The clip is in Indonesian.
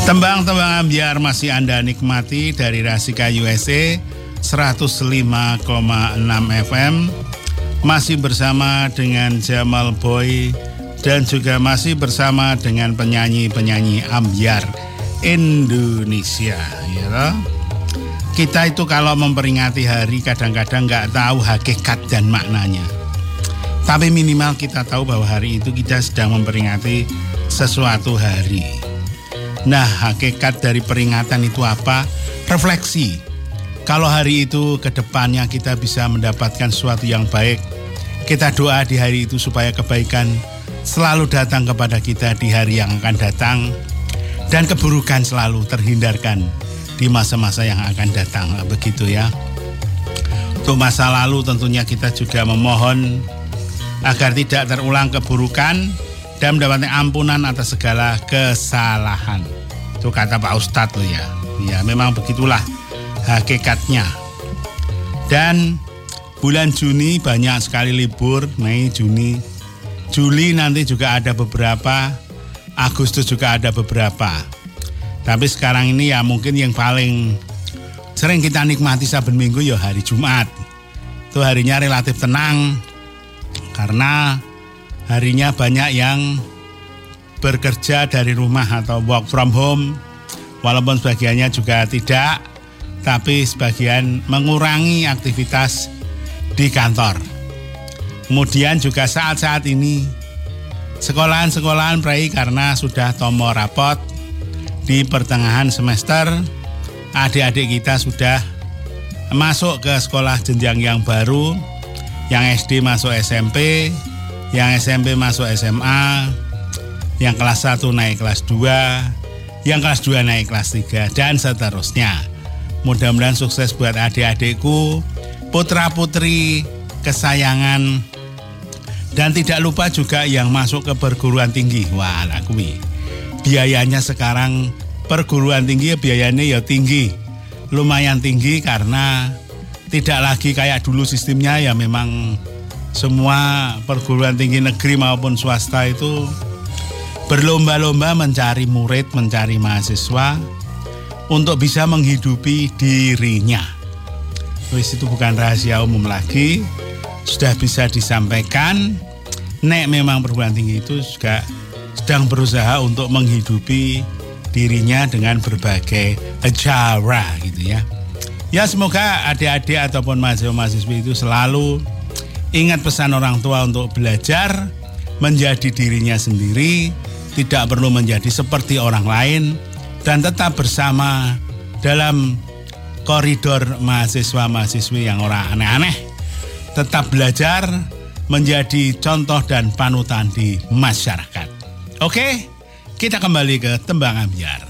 Tembang-tembang ambyar masih Anda nikmati dari Rasika USA 105,6 FM. Masih bersama dengan Jamal Boy dan juga masih bersama dengan penyanyi-penyanyi ambyar Indonesia, ya toh? Kita itu kalau memperingati hari kadang-kadang nggak tahu hakikat dan maknanya. Tapi minimal kita tahu bahwa hari itu kita sedang memperingati sesuatu hari. Nah, hakikat dari peringatan itu apa? Refleksi. Kalau hari itu ke depannya kita bisa mendapatkan sesuatu yang baik, kita doa di hari itu supaya kebaikan selalu datang kepada kita di hari yang akan datang dan keburukan selalu terhindarkan di masa-masa yang akan datang. Begitu ya. Untuk masa lalu tentunya kita juga memohon agar tidak terulang keburukan dan mendapatkan ampunan atas segala kesalahan. Itu kata Pak Ustadz loh ya. Ya memang begitulah hakikatnya. Dan bulan Juni banyak sekali libur, Mei, Juni, Juli nanti juga ada beberapa, Agustus juga ada beberapa. Tapi sekarang ini ya mungkin yang paling sering kita nikmati saben minggu ya hari Jumat. Itu harinya relatif tenang karena harinya banyak yang bekerja dari rumah atau work from home. Walaupun sebagiannya juga tidak, tapi sebagian mengurangi aktivitas di kantor. Kemudian juga saat-saat ini sekolahan-sekolahan prai karena sudah tomo rapot di pertengahan semester. Adik-adik kita sudah masuk ke sekolah jenjang yang baru. Yang SD masuk SMP, yang SMP masuk SMA, yang kelas 1 naik kelas 2, yang kelas 2 naik kelas 3, dan seterusnya. Mudah-mudahan sukses buat adik-adikku, putra-putri kesayangan, dan tidak lupa juga yang masuk ke perguruan tinggi. Wah, lakui. Biayanya sekarang perguruan tinggi biayanya ya tinggi. Lumayan tinggi karena tidak lagi kayak dulu sistemnya ya memang semua perguruan tinggi negeri maupun swasta itu berlomba-lomba mencari murid, mencari mahasiswa untuk bisa menghidupi dirinya. Wis itu bukan rahasia umum lagi, sudah bisa disampaikan. Nek memang perguruan tinggi itu juga sedang berusaha untuk menghidupi dirinya dengan berbagai cara gitu ya. Ya semoga adik-adik ataupun mahasiswa-mahasiswi itu selalu ingat pesan orang tua untuk belajar, menjadi dirinya sendiri, tidak perlu menjadi seperti orang lain, dan tetap bersama dalam koridor mahasiswa-mahasiswi yang orang aneh-aneh. Tetap belajar, menjadi contoh dan panutan di masyarakat. Oke, kita kembali ke Tembang Ambyar.